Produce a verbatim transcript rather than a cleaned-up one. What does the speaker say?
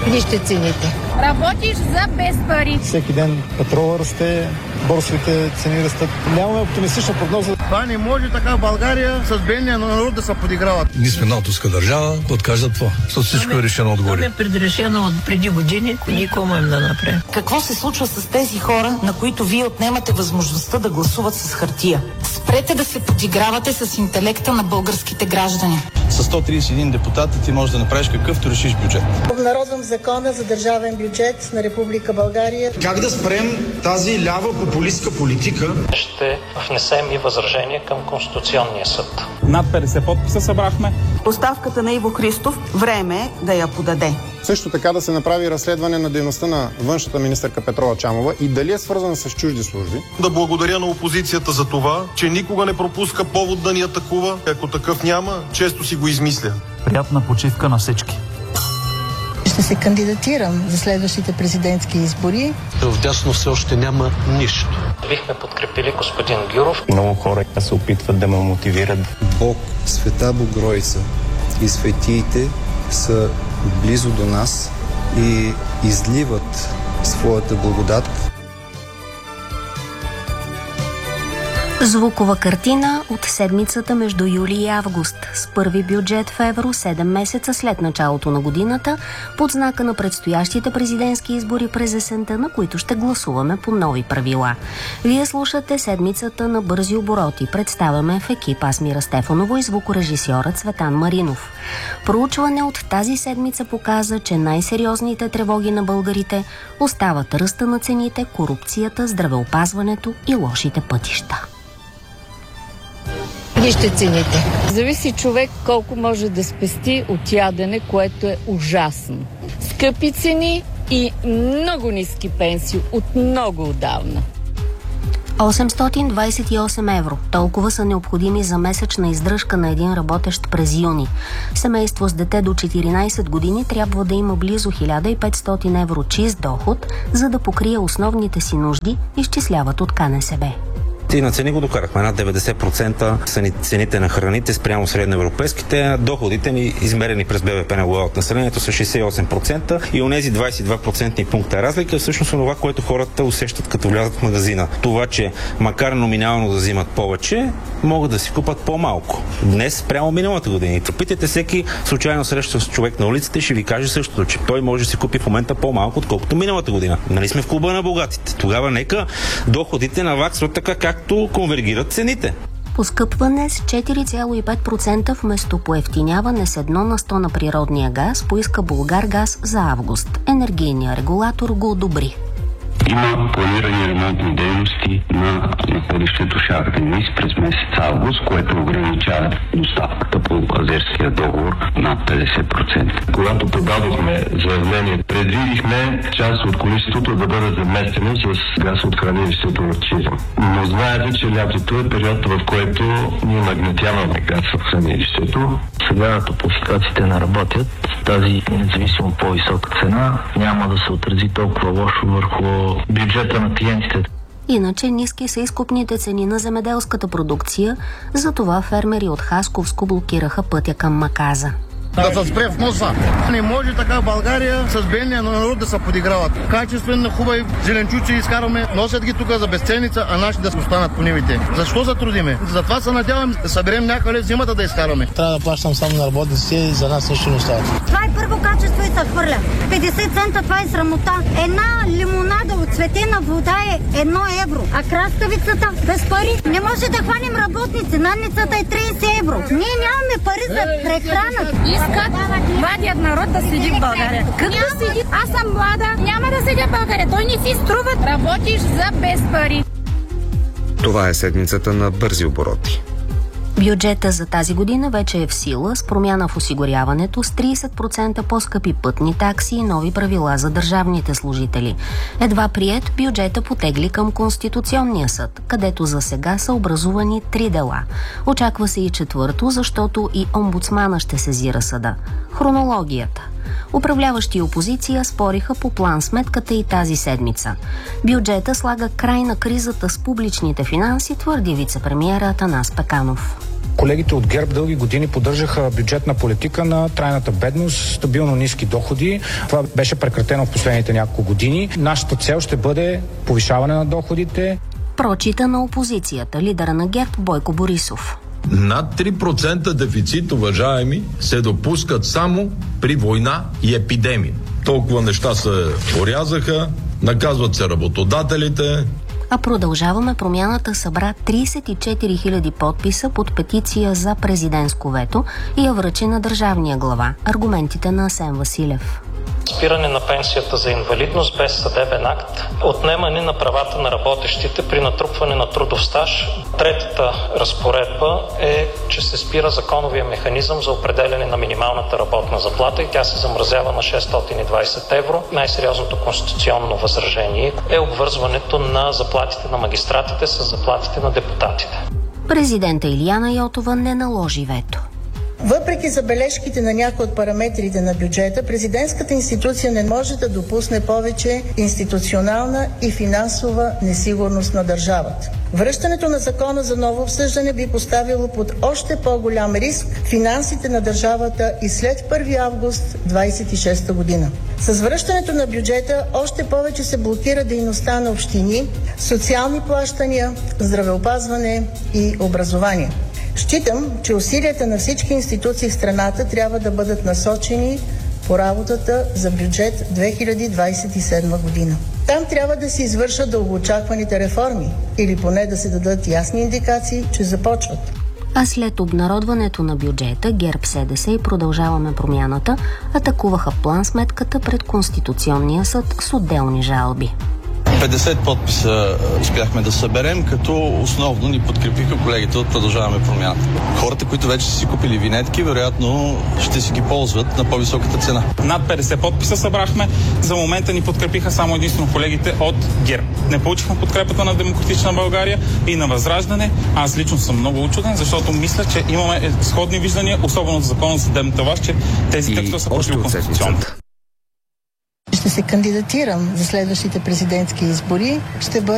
Вижте цените. Работиш за без пари. Всеки ден петрола расте, борсовите цени растат. Нямаме оптимистична прогноза. Това не може така в България с бедния народ да се подиграват. Ние сме натовска държава, подкажат това. Защото всичко е решено отгоре. Това е предрешено от преди години, никой можем да направим. Какво се случва с тези хора, на които вие отнемате възможността да гласуват с хартия? Спрете да се подигравате с интелекта на българските граждани. С сто тридесет и един депутата ти можеш да направиш какъвто решиш бюджет. Обнародвам закона за държавен бюджет на Република България. Как да спрем тази лява популистка политика? Ще внесем и възражение към Конституционния съд. Над петдесет подписа събрахме. Оставката на Иво Христов, време е да я подаде. Също така да се направи разследване на дейността на външната министърка Петрова Чамова и дали е свързана с чужди служби. Да благодаря на опозицията за това, че никога не пропуска повод да ни атакува. Ако такъв няма, често си го измисля. Приятна почивка на всички. Ще се кандидатирам за следващите президентски избори. Вдясно все още няма нищо. Бихме подкрепили господин Гюров. Много хора се опитват да ме мотивират. Бог, Света Богородица и светиите са близо до нас и изливат своята благодат. Звукова картина от седмицата между юли и август с първи бюджет в евро седем месеца след началото на годината под знака на предстоящите президентски избори през есента, на които ще гласуваме по нови правила. Вие слушате седмицата на бързи обороти. Представяме в екип аз Мира Стефанова и звукорежисьорът Цветан Маринов. Проучване от тази седмица показа, че най-сериозните тревоги на българите остават ръста на цените, корупцията, здравеопазването и лошите пътища. Вижте цените. Зависи човек колко може да спести от ядене, което е ужасно. Скъпи цени и много ниски пенсии от много отдавна. осемстотин двадесет и осем евро. Толкова са необходими за месечна издръжка на един работещ през юни. Семейство с дете до четиринадесет години трябва да има близо хиляда и петстотин евро чист доход, за да покрие основните си нужди, изчисляват от Ка Не Се Бе. И на цени го докарахме. Над деветдесет процента са цените на храните спрямо средноевропейските. Доходите ни, измерени през Б В П на глава от населението, са шейсет и осем процента и онези двадесет и два процентни пункта разлика е всъщност това, което хората усещат като влязат в магазина. Това, че макар номинално да взимат повече, могат да си купат по-малко. Днес спрямо миналата година. Питайте всеки случайно среща с човек на улицата и ще ви каже същото, че той може да си купи в момента по-малко, отколкото миналата година. Нали сме в клуба на богатите? Тогава нека доходите наваксват така, както конвергират цените. Поскъпване с четири цяло и пет процента вместо поевтиняване с едно на сто на природния газ поиска Булгаргаз за август. Енергийният регулатор го одобри. Има планирани ремонтни дейности на находището Шах Дениз през месец август, което ограничава доставката по азерския договор над петдесет процента. Когато подадохме заявление, предвидихме част от количеството да бъде заместено с газ от хранилището в Чирен. Но знаете, че лятото е период, в който ние нагнетяваме газ в хранилището. Сега топлофикациите не работят. Тази независимо по-висока цена няма да се отрази толкова лошо върху бюджета на клиентите. Иначе ниски са изкупните цени на земеделската продукция, затова фермери от Хасковско блокираха пътя към Маказа. Да се спре в носа. Не може така в България с бедния народ да се подиграват. Качествени, хубави зеленчуци изкарваме, носят ги тук за безценица, а наши да се останат по нивите. Защо затрудиме? Затова се надявам да съберем някаква лев зимата да изкараме. Трябва да плащам само на работниците и за нас също не остава. Това е първо качество и се хвърля. петдесет цента, това е срамота. Една лимонада от цветена вода е едно евро, а краставицата без пари. Не може да хванем работници. Надницата е тридесет евро. Ние нямаме пари за прехрана. Искат младият народ да седи в България. Как да седи? Аз съм млада, няма да седя в България. Той не си струва. Работиш за без пари. Това е седмицата на бързи обороти. Бюджета за тази година вече е в сила с промяна в осигуряването с тридесет процента по-скъпи пътни такси и нови правила за държавните служители. Едва приет, бюджета потегли към Конституционния съд, където за сега са образувани три дела. Очаква се и четвърто, защото и омбудсмана ще сезира съда. Хронологията. Управляващи и опозиция спориха по план сметката и тази седмица. Бюджета слага край на кризата с публичните финанси, твърди вицепремиера Атанас Пеканов. Колегите от ГЕРБ дълги години поддържаха бюджетна политика на трайната бедност, стабилно ниски доходи. Това беше прекратено в последните няколко години. Нашата цел ще бъде повишаване на доходите. Прочита на опозицията, лидера на ГЕРБ Бойко Борисов. Над три процента дефицит, уважаеми, се допускат само при война и епидемия. Толкова неща се орязаха, наказват се работодателите. А Продължаваме промяната събра трийсет и четири хиляди подписа под петиция за президентско вето и я връчи на държавния глава. Аргументите на Асен Василев. Спиране на пенсията за инвалидност без съдебен акт, отнемане на правата на работещите при натрупване на трудов стаж. Третата разпоредба е, че се спира законовия механизъм за определяне на минималната работна заплата и тя се замразява на шестстотин и двайсет евро. Най-сериозното конституционно възражение е обвързването на заплатите на магистратите с заплатите на депутатите. Президента Илияна Йотова не наложи вето. Въпреки забележките на някои от параметрите на бюджета, президентската институция не може да допусне повече институционална и финансова несигурност на държавата. Връщането на закона за ново обсъждане би поставило под още по-голям риск финансите на държавата и след първи август двайсет и шеста година. С връщането на бюджета още повече се блокира дейността на общини, социални плащания, здравеопазване и образование. Считам, че усилията на всички институции в страната трябва да бъдат насочени по работата за бюджет две хиляди двайсет и седма година. Там трябва да се извършат дългоочакваните реформи или поне да се дадат ясни индикации, че започват. А след обнародването на бюджета, ГЕРБ, СДС и Продължаваме промяната атакуваха план сметката пред Конституционния съд с отделни жалби. петдесет подписа успяхме да съберем, като основно ни подкрепиха колегите от Продължаваме промяната. Хората, които вече са си купили винетки, вероятно ще си ги ползват на по-високата цена. Над петдесет подписа събрахме. За момента ни подкрепиха само единствено колегите от ГЕРБ. Не получихме подкрепата на Демократична България и на Възраждане. Аз лично съм много учуден, защото мисля, че имаме сходни виждания, особено за закона за съдебната власт, че тези текстове са противоконституционни. Ще се кандидатирам за следващите президентски избори. Ще бъда